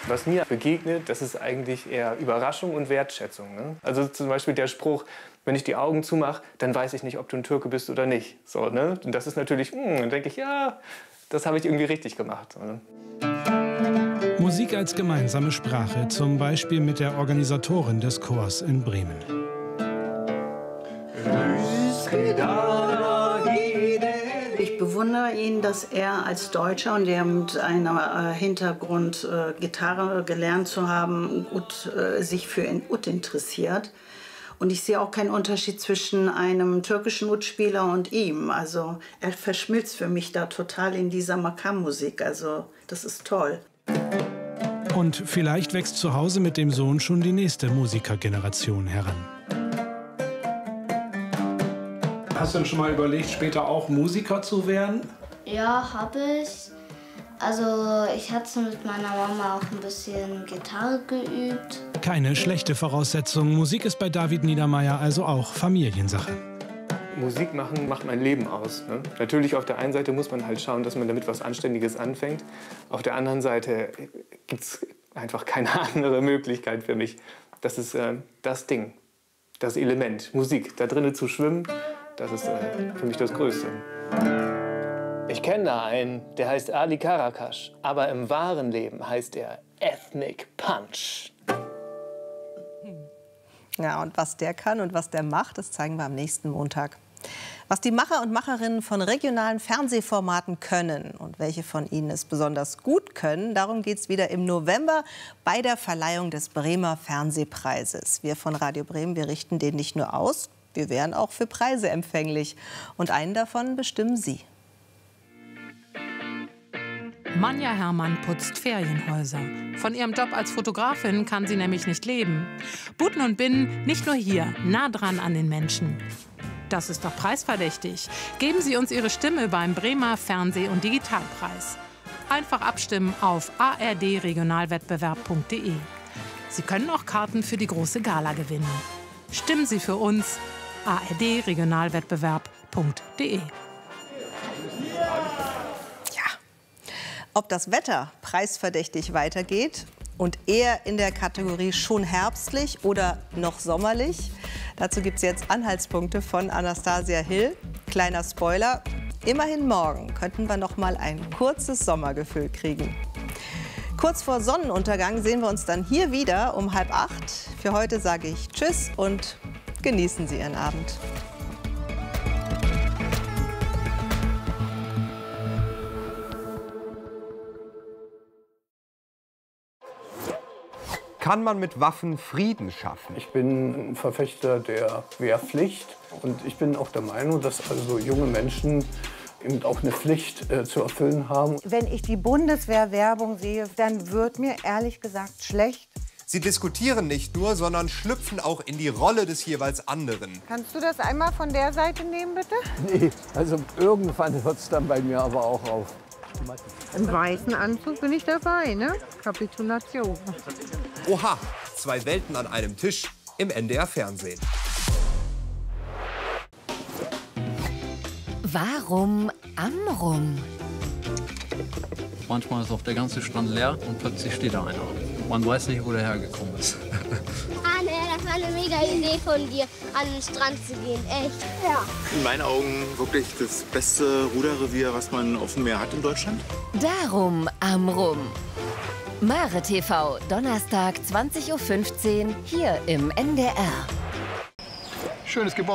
Was mir begegnet, das ist eigentlich eher Überraschung und Wertschätzung. Ne? Also zum Beispiel der Spruch, wenn ich die Augen zumache, dann weiß ich nicht, ob du ein Türke bist oder nicht. So, ne? Und das ist natürlich, dann denke ich, ja, das habe ich irgendwie richtig gemacht. Ne? Musik als gemeinsame Sprache, zum Beispiel mit der Organisatorin des Chors in Bremen. Ich bewundere ihn, dass er als Deutscher und der mit einem Hintergrund Gitarre gelernt zu haben, sich für Ud interessiert. Und ich sehe auch keinen Unterschied zwischen einem türkischen Ud-Spieler und ihm. Also er verschmilzt für mich da total in dieser Makam-Musik. Also das ist toll. Und vielleicht wächst zu Hause mit dem Sohn schon die nächste Musikergeneration heran. Hast du denn schon mal überlegt, später auch Musiker zu werden? Ja, habe ich. Also ich hatte mit meiner Mama auch ein bisschen Gitarre geübt. Keine schlechte Voraussetzung. Musik ist bei David Niedermeyer also auch Familiensache. Musik machen macht mein Leben aus. Ne? Natürlich auf der einen Seite muss man halt schauen, dass man damit was Anständiges anfängt. Auf der anderen Seite gibt es einfach keine andere Möglichkeit für mich. Das ist das Ding, das Element, Musik. Da drinnen zu schwimmen, das ist für mich das Größte. Ich kenne da einen, der heißt Ali Karakash, aber im wahren Leben heißt er Ethnic Punch. Ja, und was der kann und was der macht, das zeigen wir am nächsten Montag. Was die Macher und Macherinnen von regionalen Fernsehformaten können und welche von ihnen es besonders gut können, darum geht es wieder im November bei der Verleihung des Bremer Fernsehpreises. Wir von Radio Bremen, wir richten den nicht nur aus, wir wären auch für Preise empfänglich. Und einen davon bestimmen Sie. Manja Herrmann putzt Ferienhäuser. Von ihrem Job als Fotografin kann sie nämlich nicht leben. Buten und Binnen nicht nur hier, nah dran an den Menschen. Das ist doch preisverdächtig. Geben Sie uns Ihre Stimme beim Bremer Fernseh- und Digitalpreis. Einfach abstimmen auf ardregionalwettbewerb.de. Sie können auch Karten für die große Gala gewinnen. Stimmen Sie für uns, ardregionalwettbewerb.de. Ob das Wetter preisverdächtig weitergeht und eher in der Kategorie schon herbstlich oder noch sommerlich, dazu gibt es jetzt Anhaltspunkte von Anastasia Hill. Kleiner Spoiler, immerhin morgen könnten wir noch mal ein kurzes Sommergefühl kriegen. Kurz vor Sonnenuntergang sehen wir uns dann hier wieder um 7:30. Für heute sage ich Tschüss und genießen Sie Ihren Abend. Kann man mit Waffen Frieden schaffen? Ich bin ein Verfechter der Wehrpflicht und ich bin auch der Meinung, dass also junge Menschen eben auch eine Pflicht zu erfüllen haben. Wenn ich die Bundeswehr-Werbung sehe, dann wird mir ehrlich gesagt schlecht. Sie diskutieren nicht nur, sondern schlüpfen auch in die Rolle des jeweils anderen. Kannst du das einmal von der Seite nehmen, bitte? Nee, also irgendwann hört es dann bei mir aber auch auf. Im weißen Anzug bin ich dabei, ne? Kapitulation. Oha, 2 Welten an einem Tisch im NDR-Fernsehen. Warum Amrum? Manchmal ist auch der ganze Strand leer und plötzlich steht da einer. Man weiß nicht, wo der hergekommen ist. Ah, ne, das war eine mega Idee von dir, an den Strand zu gehen, echt. Ja. In meinen Augen wirklich das beste Ruderrevier, was man auf dem Meer hat in Deutschland. Darum Amrum. Mare TV, Donnerstag 20:15 Uhr hier im NDR. Schönes Gebäude.